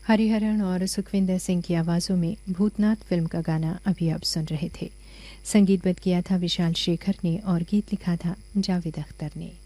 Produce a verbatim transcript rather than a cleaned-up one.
हरिहरन और सुखविंदर सिंह की आवाज़ों में भूतनाथ फिल्म का गाना अभी आप सुन रहे थे। संगीतबद्ध किया था विशाल शेखर ने और गीत लिखा था जावेद अख्तर ने।